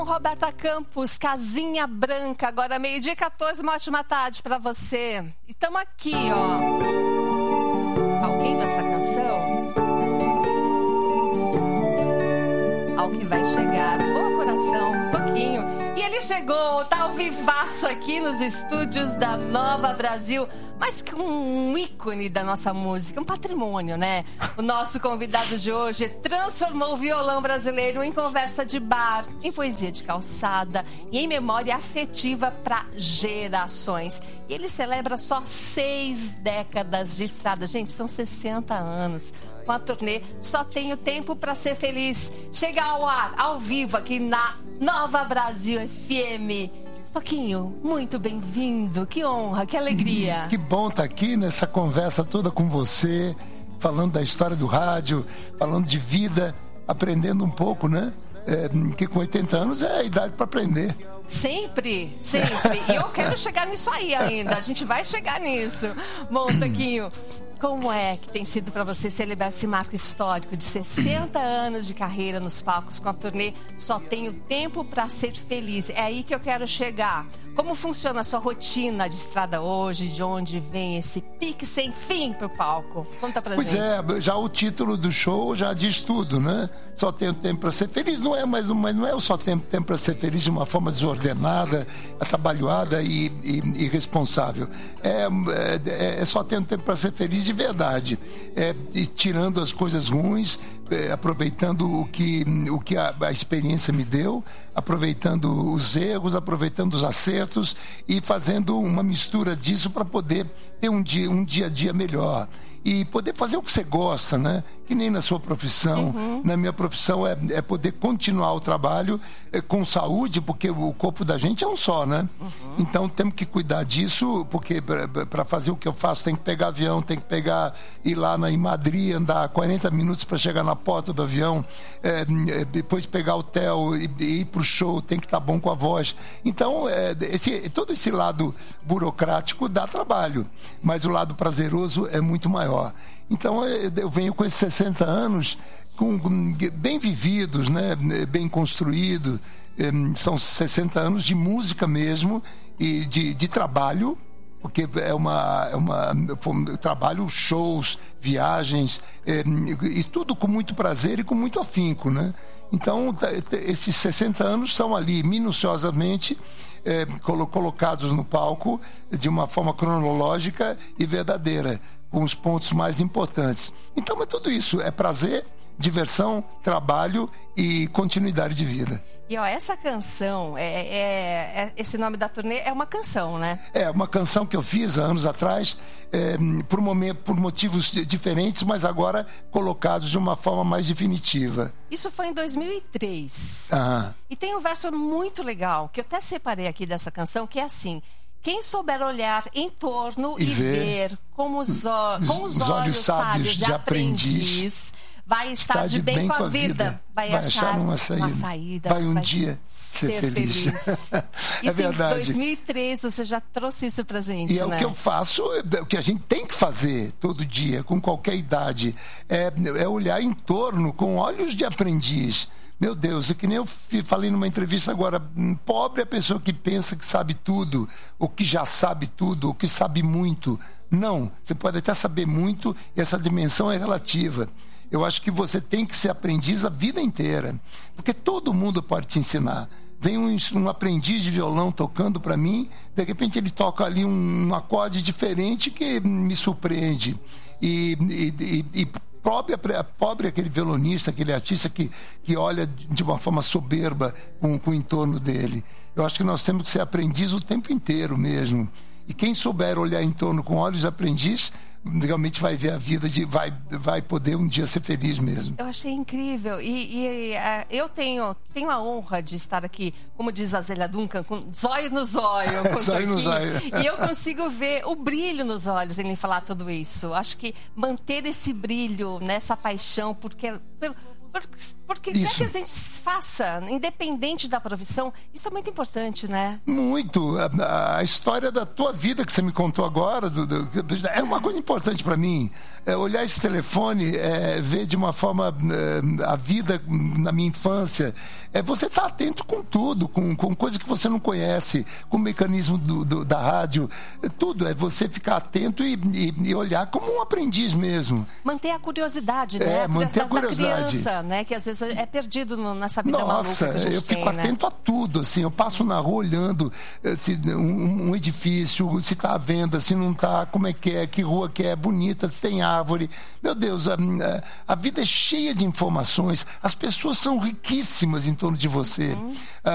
Roberta Campos, Casinha Branca, agora 12h14, uma ótima tarde pra você. E estamos aqui, ó. Alguém dessa canção? Ao que vai chegar. Boa, coração, um pouquinho. E ele chegou, tá ao vivaço aqui nos estúdios da Nova Brasil, mas que um ícone da nossa música, um patrimônio, né? O nosso convidado de hoje transformou o violão brasileiro em conversa de bar, em poesia de calçada e em memória afetiva para gerações. E ele celebra só 6 décadas de estrada. Gente, são 60 anos. Com a turnê Só Tenho Tempo Pra Ser Feliz. Chega ao ar, ao vivo, aqui na Nova Brasil FM. Toquinho, muito bem-vindo. Que honra, que alegria. Que bom estar aqui nessa conversa toda com você, falando da história do rádio, falando de vida, aprendendo um pouco, né? Que com 80 anos é a idade para aprender. Sempre, sempre. E eu quero chegar nisso aí ainda. A gente vai chegar nisso. Bom, Toquinho, como é que tem sido para você celebrar esse marco histórico de 60 anos de carreira nos palcos com a turnê Só Tenho Tempo Pra Ser Feliz? É aí que eu quero chegar. Como funciona a sua rotina de estrada hoje? De onde vem esse pique sem fim pro palco? Conta pra gente. Pois é, já o título do show já diz tudo, né? Só tenho tempo pra ser feliz. Não é, mas não é o só tenho tempo pra ser feliz de uma forma desordenada, atabalhoada e irresponsável. É só tenho tempo pra ser feliz de verdade. E tirando as coisas ruins, aproveitando o que a experiência me deu, aproveitando os erros, aproveitando os acertos e fazendo uma mistura disso para poder ter um dia a dia melhor. E poder fazer o que você gosta, né? Que nem na sua profissão. Uhum. Na minha profissão é poder continuar o trabalho com saúde, porque o corpo da gente é um só, né? Uhum. Então temos que cuidar disso, porque para fazer o que eu faço tem que pegar avião, tem que ir lá em Madrid, andar 40 minutos para chegar na porta do avião, depois pegar hotel e ir pro show, tem que estar bom com a voz. Então todo esse lado burocrático dá trabalho, mas o lado prazeroso é muito maior. Então eu venho com esses 60 anos bem vividos, né? Bem construídos. São 60 anos de música mesmo e de trabalho, porque trabalho, shows, viagens, e tudo com muito prazer e com muito afinco, né? Então esses 60 anos são ali minuciosamente colocados no palco de uma forma cronológica e verdadeira, com os pontos mais importantes. Então é tudo isso, é prazer, diversão, trabalho e continuidade de vida. E ó, essa canção, esse nome da turnê é uma canção, né? É uma canção que eu fiz há anos atrás, por motivos diferentes, mas agora colocados de uma forma mais definitiva. Isso foi em 2003. Ah. E tem um verso muito legal, que eu até separei aqui dessa canção, que é assim: quem souber olhar em torno e ver com os olhos sábios de aprendiz, vai estar de bem com a vida. Vai achar uma saída. Vai um dia ser feliz. É verdade. Em 2003 você já trouxe isso pra gente, e né? O que eu faço, o que a gente tem que fazer todo dia, com qualquer idade, é olhar em torno com olhos de aprendiz. Meu Deus, é que nem eu falei numa entrevista agora, pobre é a pessoa que pensa que sabe tudo, ou que já sabe tudo, ou que sabe muito. Não, você pode até saber muito e essa dimensão é relativa. Eu acho que você tem que ser aprendiz a vida inteira, porque todo mundo pode te ensinar. Vem um aprendiz de violão tocando para mim, de repente ele toca ali um acorde diferente que me surpreende. Pobre aquele violonista, aquele artista que olha de uma forma soberba com o entorno dele. Eu acho que nós temos que ser aprendiz o tempo inteiro mesmo. E quem souber olhar em torno com olhos de aprendiz, realmente vai ver a vida, vai poder um dia ser feliz mesmo. Eu achei incrível. E eu tenho a honra de estar aqui, como diz a Zélia Duncan, com zóio no zóio. Zóio no zóio. E eu consigo ver o brilho nos olhos em falar tudo isso. Acho que manter esse brilho, nessa paixão, porque Porque quer que a gente faça, independente da profissão, isso é muito importante, né? Muito. A história da tua vida que você me contou agora é uma coisa importante para mim. Olhar esse telefone, ver de uma forma a vida na minha infância. Você tá atento com tudo, com coisa que você não conhece, com o mecanismo da rádio. Tudo é você ficar atento e olhar como um aprendiz mesmo. Manter a curiosidade, né? Manter a curiosidade. Da criança, né? Que às vezes é perdido nessa vida maluca que a gente eu fico tem, né? atento a tudo, assim. Eu passo na rua olhando se um edifício, se tá à venda, se não tá, como é, que rua que é bonita, se tem árvore. Meu Deus, a vida é cheia de informações. As pessoas são riquíssimas em torno de você.